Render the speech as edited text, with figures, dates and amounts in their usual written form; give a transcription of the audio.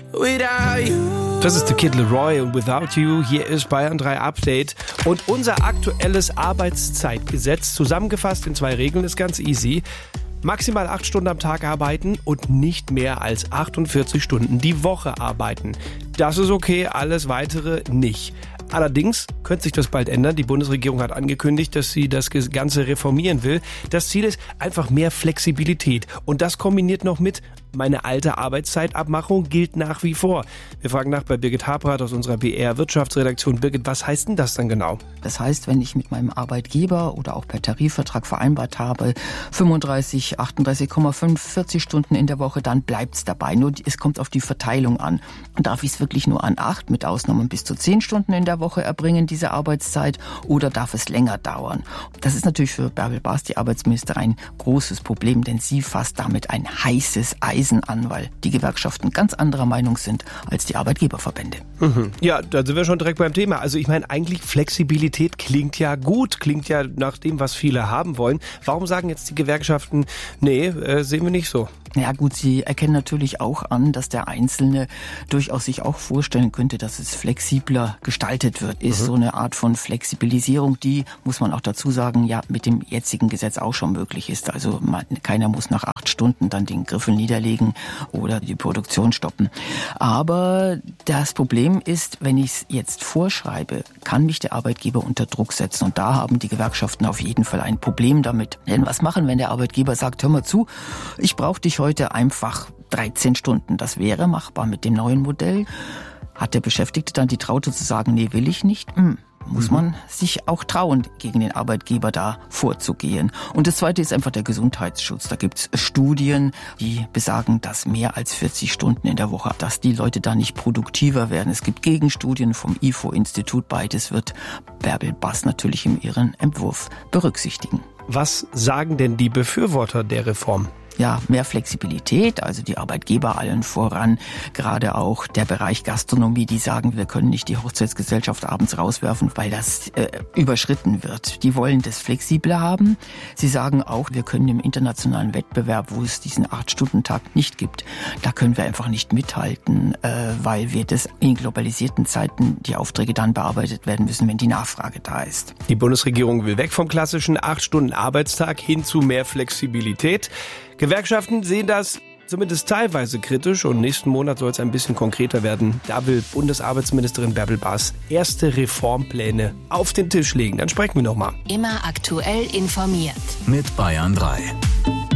without you. Das ist The Kid Laroi und Without You. Hier ist Bayern 3 Update. Und unser aktuelles Arbeitszeitgesetz, zusammengefasst in 2 Regeln, ist ganz easy. Maximal 8 Stunden am Tag arbeiten und nicht mehr als 48 Stunden die Woche arbeiten. Das ist okay, alles Weitere nicht. Allerdings könnte sich das bald ändern. Die Bundesregierung hat angekündigt, dass sie das Ganze reformieren will. Das Ziel ist einfach mehr Flexibilität. Und das kombiniert noch mit, meine alte Arbeitszeitabmachung gilt nach wie vor. Wir fragen nach bei Birgit Habrath aus unserer BR-Wirtschaftsredaktion. Birgit, was heißt denn das dann genau? Das heißt, wenn ich mit meinem Arbeitgeber oder auch per Tarifvertrag vereinbart habe, 35, 38,5, 40 Stunden in der Woche, dann bleibt's dabei. Nur es kommt auf die Verteilung an. Darf ich es wirklich nur an 8, mit Ausnahmen bis zu 10 Stunden in der Woche erbringen, diese Arbeitszeit, oder darf es länger dauern? Das ist natürlich für Bärbel Bas, die Arbeitsministerin, ein großes Problem, denn sie fasst damit ein heißes Eisen an, weil die Gewerkschaften ganz anderer Meinung sind als die Arbeitgeberverbände. Ja, da sind wir schon direkt beim Thema. Also ich meine, eigentlich Flexibilität klingt ja gut, klingt ja nach dem, was viele haben wollen. Warum sagen jetzt die Gewerkschaften, nee, sehen wir nicht so? Ja gut, sie erkennen natürlich auch an, dass der Einzelne durchaus sich auch vorstellen könnte, dass es flexibler gestaltet wird. Ist so eine Art von Flexibilisierung, die, muss man auch dazu sagen, ja mit dem jetzigen Gesetz auch schon möglich ist. Also keiner muss nach 8 Stunden dann den Griffel niederlegen oder die Produktion stoppen. Aber das Problem ist, wenn ich es jetzt vorschreibe, kann mich der Arbeitgeber unter Druck setzen. Und da haben die Gewerkschaften auf jeden Fall ein Problem damit. Denn was machen, wenn der Arbeitgeber sagt, hör mal zu, ich brauche dich heute einfach 13 Stunden. Das wäre machbar mit dem neuen Modell. Hat der Beschäftigte dann die Traute zu sagen, nee, will ich nicht? Muss man sich auch trauen, gegen den Arbeitgeber da vorzugehen. Und das Zweite ist einfach der Gesundheitsschutz. Da gibt's Studien, die besagen, dass mehr als 40 Stunden in der Woche, dass die Leute da nicht produktiver werden. Es gibt Gegenstudien vom IFO-Institut. Beides wird Bärbel Bas natürlich in ihrem Entwurf berücksichtigen. Was sagen denn die Befürworter der Reform? Ja, mehr Flexibilität, also die Arbeitgeber allen voran, gerade auch der Bereich Gastronomie, die sagen, wir können nicht die Hochzeitsgesellschaft abends rauswerfen, weil das überschritten wird. Die wollen das flexibler haben. Sie sagen auch, wir können im internationalen Wettbewerb, wo es diesen 8-Stunden-Tag nicht gibt, da können wir einfach nicht mithalten, weil wir das in globalisierten Zeiten, die Aufträge dann bearbeitet werden müssen, wenn die Nachfrage da ist. Die Bundesregierung will weg vom klassischen 8-Stunden-Arbeitstag hin zu mehr Flexibilität. Gewerkschaften sehen das zumindest teilweise kritisch und nächsten Monat soll es ein bisschen konkreter werden. Da will Bundesarbeitsministerin Bärbel Bas erste Reformpläne auf den Tisch legen. Dann sprechen wir nochmal. Immer aktuell informiert. Mit Bayern 3.